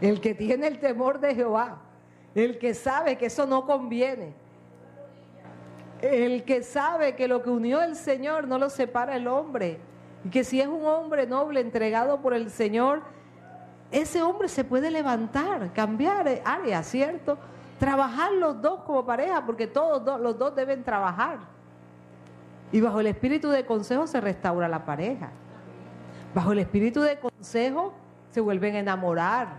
El que tiene el temor de Jehová, el que sabe que eso no conviene, el que sabe que lo que unió el Señor no lo separa el hombre, y que si es un hombre noble entregado por el Señor, ese hombre se puede levantar, cambiar área, ¿cierto? Trabajar los dos como pareja, porque los dos deben trabajar. Y bajo el espíritu de consejo se restaura la pareja. Bajo el espíritu de consejo se vuelven a enamorar.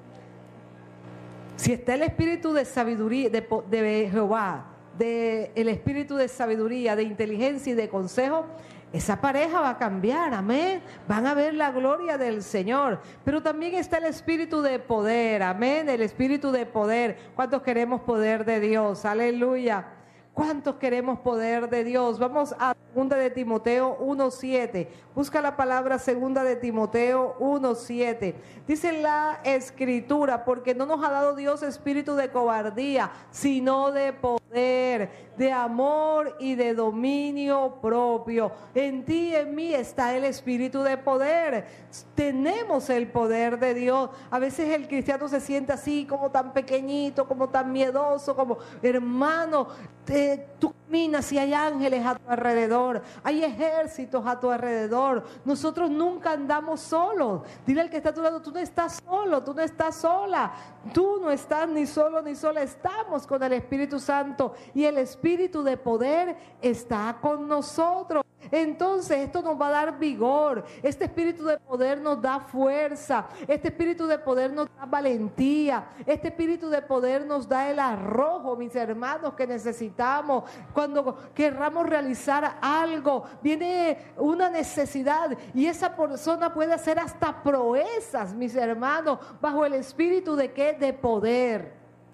Si está el espíritu de sabiduría de Jehová, el espíritu de sabiduría, de inteligencia y de consejo, esa pareja va a cambiar, amén. Van a ver la gloria del Señor. Pero también está el espíritu de poder, amén. El espíritu de poder. ¿Cuántos queremos poder de Dios? Aleluya. ¿Cuántos queremos poder de Dios? Vamos a 2 de Timoteo 1:7. Busca la palabra 2 de Timoteo 1:7. Dice la Escritura, porque no nos ha dado Dios espíritu de cobardía, sino de poder, de amor y de dominio propio. En ti y en mí está el espíritu de poder. Tenemos el poder de Dios. A veces el cristiano se siente así, como tan pequeñito, como tan miedoso, como hermano, tú caminas y hay ángeles a tu alrededor, hay ejércitos a tu alrededor. Nosotros nunca andamos solos. Dile al que está a tu lado, tú no estás solo, tú no estás sola, tú no estás ni solo ni sola. Estamos con el Espíritu Santo y el espíritu de poder está con nosotros. Entonces esto nos va a dar vigor. Este espíritu de poder nos da fuerza. Este espíritu de poder nos da valentía. Este espíritu de poder nos da el arrojo, mis hermanos, que necesitamos cuando querramos realizar algo. Viene una necesidad y esa persona puede hacer hasta proezas, mis hermanos, bajo el espíritu de ¿qué? De poder.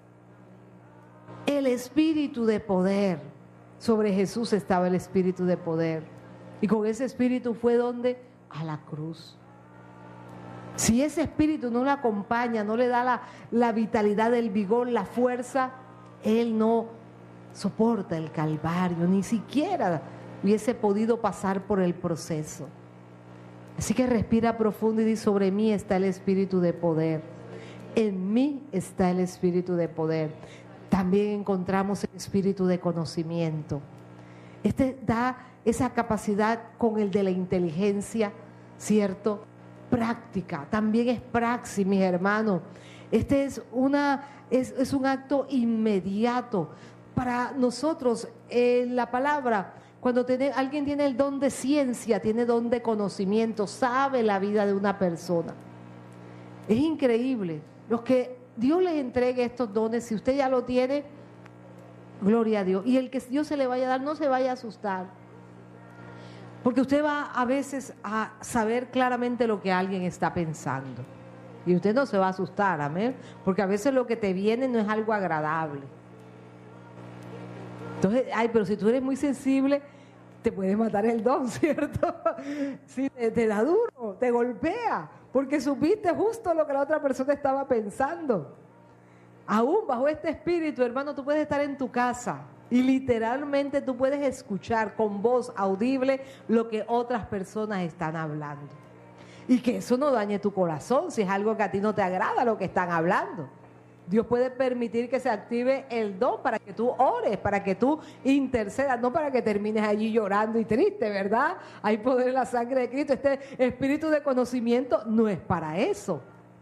El espíritu de poder. Sobre Jesús estaba el espíritu de poder. Y con ese espíritu fue donde a la cruz. Si ese espíritu no lo acompaña, no le da la vitalidad, el vigor, la fuerza, él no soporta el Calvario, ni siquiera hubiese podido pasar por el proceso. Así que respira profundo y di: sobre mí está el espíritu de poder. En mí está el espíritu de poder. También encontramos el espíritu de conocimiento. Este da esa capacidad con el de la inteligencia, ¿cierto? Práctica, también es praxis, mis hermanos. Este es un acto inmediato. Para nosotros, la palabra, cuando alguien tiene el don de ciencia, tiene don de conocimiento, sabe la vida de una persona. Es increíble. Los que Dios les entregue estos dones, si usted ya lo tiene, gloria a Dios. Y el que Dios se le vaya a dar, no se vaya a asustar. Porque usted va a veces a saber claramente lo que alguien está pensando. Y usted no se va a asustar, amén. Porque a veces lo que te viene no es algo agradable. Entonces, pero si tú eres muy sensible, te puede matar el don, ¿cierto? Si te da duro, te golpea, porque supiste justo lo que la otra persona estaba pensando. Aún bajo este espíritu, hermano, tú puedes estar en tu casa y literalmente tú puedes escuchar con voz audible lo que otras personas están hablando. Y que eso no dañe tu corazón si es algo que a ti no te agrada lo que están hablando. Dios puede permitir que se active el don para que tú ores, para que tú intercedas, no para que termines allí llorando y triste, ¿verdad? Hay poder en la sangre de Cristo. Este espíritu de conocimiento no es para eso.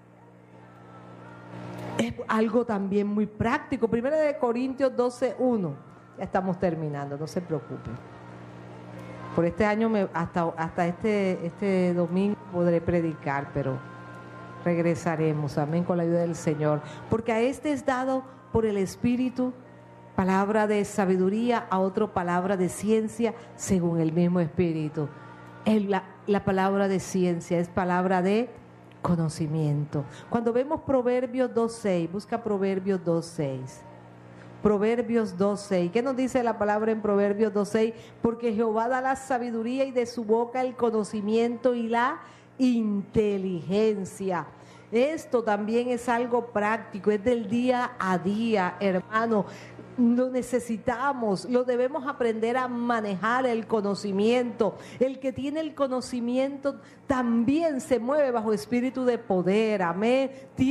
Es algo también muy práctico. 1 Corintios 12:1. Ya estamos terminando, no se preocupen. Por este año, hasta este domingo podré predicar, pero regresaremos, amén, con la ayuda del Señor. Porque a este es dado por el Espíritu palabra de sabiduría, a otro palabra de ciencia, según el mismo Espíritu. La palabra de ciencia es palabra de conocimiento. Cuando vemos Proverbios 2:6, busca Proverbios 2:6. Proverbios 2:6. ¿Qué nos dice la palabra en Proverbios 2:6? Porque Jehová da la sabiduría y de su boca el conocimiento y la inteligencia. Esto también es algo práctico, es del día a día, hermano. Lo necesitamos, lo debemos aprender a manejar, el conocimiento. El que tiene el conocimiento también se mueve bajo espíritu de poder, amén.